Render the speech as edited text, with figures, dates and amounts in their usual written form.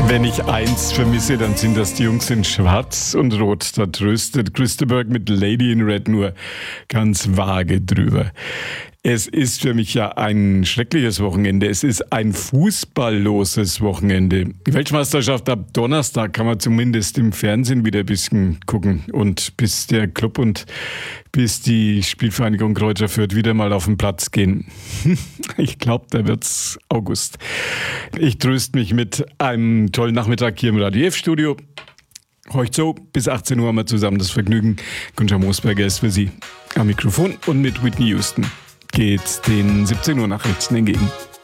Wenn ich eins vermisse, dann sind das die Jungs in Schwarz und Rot. Da tröstet Christeberg mit Lady in Red nur ganz vage drüber. Es ist für mich ja ein schreckliches Wochenende. Es ist ein fußballloses Wochenende. Die Weltmeisterschaft ab Donnerstag kann man zumindest im Fernsehen wieder ein bisschen gucken. Und bis der Club und bis die Spielvereinigung Greuther Fürth wieder mal auf den Platz gehen. Ich glaube, da wird's August. Ich tröste mich mit einem tollen Nachmittag hier im Radio F-Studio. Heute so, bis 18 Uhr haben wir zusammen das Vergnügen. Günther Moosberger ist für Sie am Mikrofon und mit Whitney Houston geht's den 17 Uhr Nachrichten entgegen.